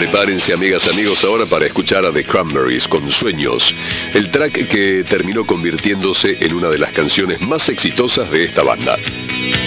Prepárense, amigas, amigos, ahora para escuchar a The Cranberries con Sueños, el track que terminó convirtiéndose en una de las canciones más exitosas de esta banda.